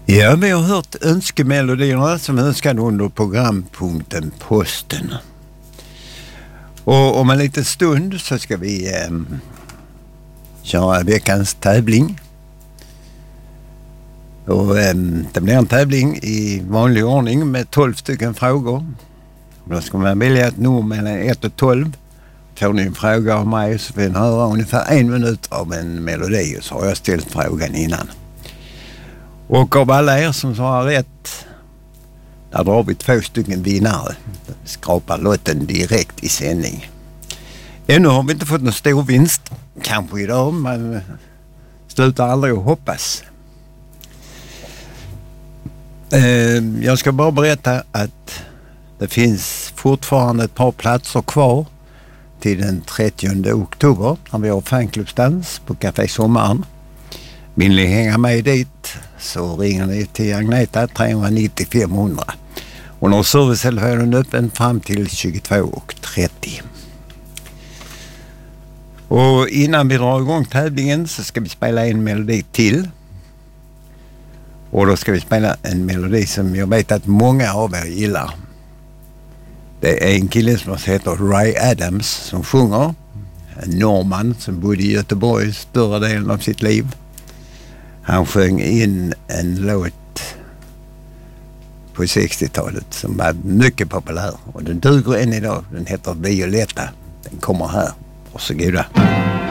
Ja, vi har hört önskemelodierna som önskade under programpunkten Posten. Och om en liten stund så ska vi köra veckans tävling. Och det blir en tävling i vanlig ordning med 12 stycken frågor. Då ska man välja ett nummer mellan 1 och 12. Får ni en fråga av mig så får ni höra ungefär 1 minut av en melodi, så har jag ställt frågan innan. Och av alla er som svarar rätt, där drar vi 2 stycken vinnare. Skrapar lotten direkt i sändning. Ännu har vi inte fått någon stor vinst. Kanske idag, men slutar aldrig att hoppas. Jag ska bara berätta att det finns fortfarande ett par platser kvar till den 30 oktober när vi har fanklubbsdans på Café Sommaren. Vill ni hänga med dit så ringer ni till Agneta 390 500. Och när servicetelefonen är öppen fram till 22:30. Och innan vi drar igång tävlingen så ska vi spela en melodi till. Och då ska vi spela en melodi som jag vet att många av er gillar. Det är en kille som heter Ray Adams som sjunger. En norrman som bodde i Göteborg större delen av sitt liv. Han sjöng in en låt på 60-talet som var mycket populär. Och den duger än idag. Den heter Violetta. Den kommer här. Varsågoda.